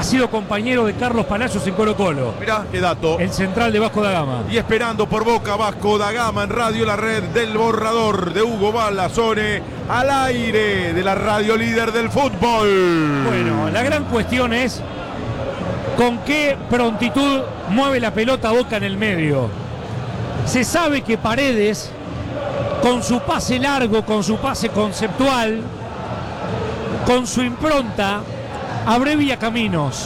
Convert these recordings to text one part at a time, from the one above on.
ha sido compañero de Carlos Palacios en Colo-Colo. Mirá, qué dato. El central de Vasco da Gama. Y esperando por Boca, Vasco da Gama en Radio La Red del borrador de Hugo Balazone al aire de la radio líder del fútbol. Bueno, la gran cuestión es con qué prontitud mueve la pelota Boca en el medio. Se sabe que Paredes, con su pase largo, con su pase conceptual, con su impronta, abrevia caminos.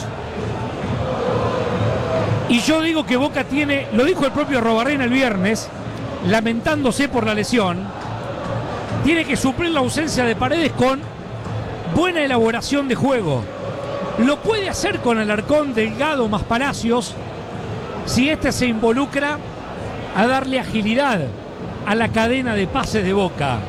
Y yo digo que Boca tiene, lo dijo el propio Robarrena el viernes, lamentándose por la lesión, tiene que suplir la ausencia de Paredes con buena elaboración de juego. Lo puede hacer con Alarcón, Delgado más Palacios, si este se involucra a darle agilidad a la cadena de pases de Boca.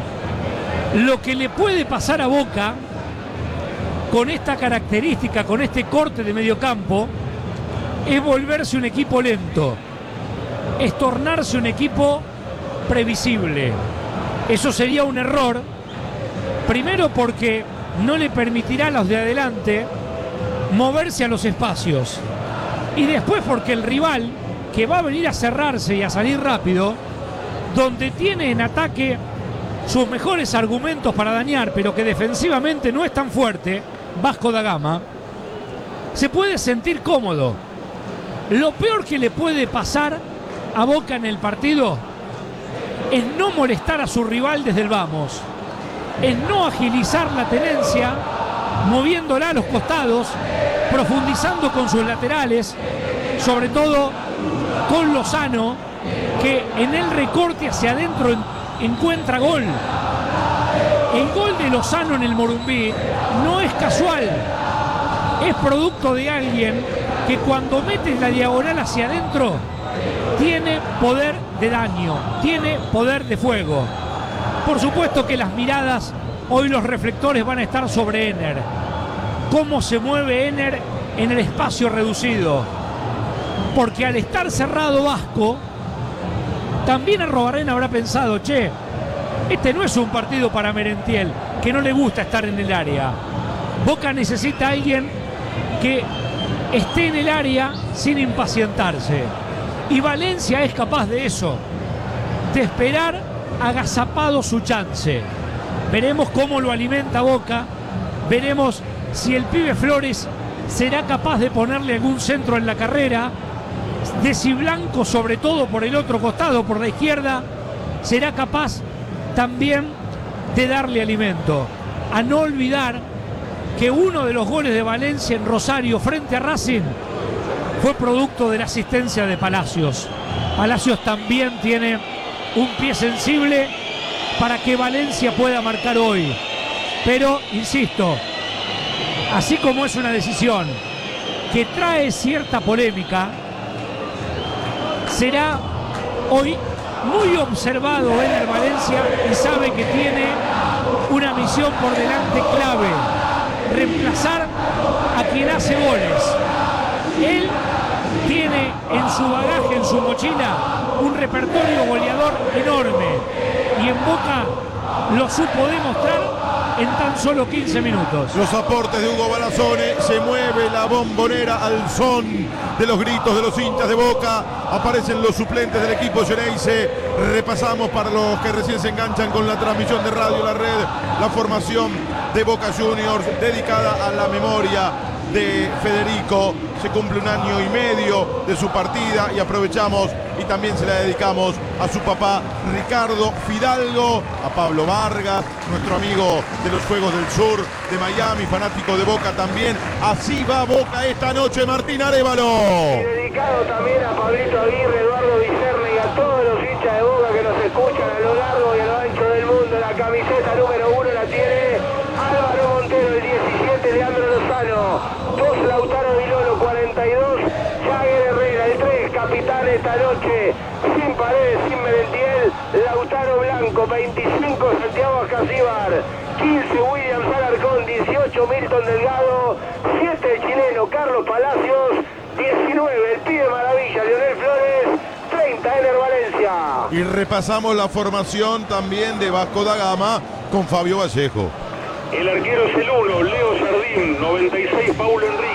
Lo que le puede pasar a Boca con esta característica, con este corte de mediocampo, es volverse un equipo lento, es tornarse un equipo previsible. Eso sería un error, primero porque no le permitirá a los de adelante moverse a los espacios, y después porque el rival, que va a venir a cerrarse y a salir rápido, donde tiene en ataque sus mejores argumentos para dañar, pero que defensivamente no es tan fuerte, Vasco da Gama, se puede sentir cómodo. Lo peor que le puede pasar a Boca en el partido es no molestar a su rival desde el vamos, es no agilizar la tenencia, moviéndola a los costados, profundizando con sus laterales, sobre todo con Lozano, que en el recorte hacia adentro encuentra gol. El gol de Lozano en el Morumbí no es casual, es producto de alguien que cuando mete la diagonal hacia adentro tiene poder de daño, tiene poder de fuego. Por supuesto que las miradas, hoy los reflectores van a estar sobre Ener. Cómo se mueve Ener en el espacio reducido, porque al estar cerrado Vasco, también Arrobarrena habrá pensado, che, este no es un partido para Merentiel, que no le gusta estar en el área. Boca necesita a alguien que esté en el área sin impacientarse. Y Valencia es capaz de eso, de esperar agazapado su chance. Veremos cómo lo alimenta Boca, veremos si el pibe Flores será capaz de ponerle algún centro en la carrera, de si Blanco, sobre todo por el otro costado, por la izquierda, será capaz también de darle alimento. A no olvidar que uno de los goles de Valencia en Rosario frente a Racing fue producto de la asistencia de Palacios. Palacios también tiene un pie sensible para que Valencia pueda marcar hoy. Pero, insisto, así como es una decisión que trae cierta polémica, será hoy muy observado en el Valencia y sabe que tiene una misión por delante clave: reemplazar a quien hace goles. Él tiene en su bagaje, en su mochila, un repertorio goleador enorme, y en Boca lo supo demostrar en tan solo 15 minutos. Los aportes de Hugo Balazone, se mueve la bombonera al son de los gritos de los hinchas de Boca. Aparecen los suplentes del equipo Xeneize. Repasamos para los que recién se enganchan con la transmisión de Radio La Red, la formación de Boca Juniors dedicada a la memoria de Federico. Se cumple 1 año y medio de su partida y aprovechamos y también se la dedicamos a su papá Ricardo Fidalgo, a Pablo Vargas, nuestro amigo de los Juegos del Sur de Miami, fanático de Boca también. Así va Boca esta noche, Martín Arévalo. Y dedicado también a Pablito Aguirre, Eduardo Vicerra y a todos los hinchas de Boca que nos escuchan a lo largo y a lo ancho del mundo. La camiseta número 1 la tiene Álvaro Montero, el 17 Leandro Lozano, 2 Lautaro Vilolo, 42 Jagger Herrera, el 3 capitán esta noche, sin Paredes, sin Merentiel, Lautaro Blanco, 25 Santiago Ascasíbar, 15 Williams Alarcón, 18 Milton Delgado, 7 el chileno Carlos Palacios, 19 el pibe maravilla Leonel Flores, 30 Ener Valencia. Y repasamos la formación también de Vasco da Gama con Fabio Vallejo. El arquero es el 1, Leo Sardín, 96 Paulo Enrique,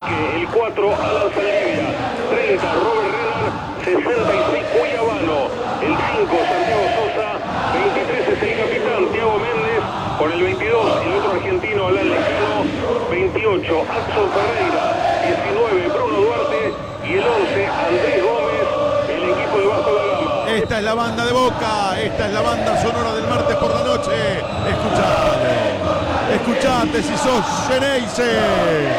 24, Alan Saldivia. 30, Robert Renner. 66, Cuyabano. El 5, Santiago Sosa. 23 es el capitán, Thiago Méndez. Con el 22, el otro argentino, Alan Lecano. 28, Adson Ferreira. 19, Bruno Duarte. Y el 11, Andrés Gómez. El equipo de Vasco da Gama. Esta es la banda de Boca, esta es la banda sonora del martes por la noche. Escuchate si sos Xeneize.